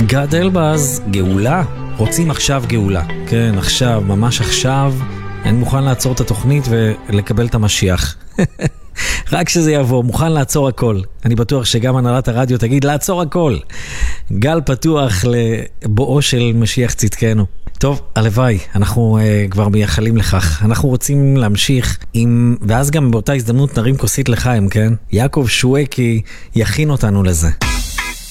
גד אלבז, גאולה. רוצים עכשיו גאולה. כן, עכשיו, ממש עכשיו. אני מוכן לעצור את התוכנית ולקבל את המשיח. רק שזה יבוא, מוכן לעצור הכל. אני בטוח שגם הנהלת הרדיו תגיד לעצור הכל. גל פתוח לבואו של משיח צדקנו. טוב, הלוואי, אנחנו כבר מייחלים לכך. אנחנו רוצים להמשיך ואז גם באותה הזדמנות נרים כוסית לחיים, כן? יעקב שווקי יכין אותנו לזה.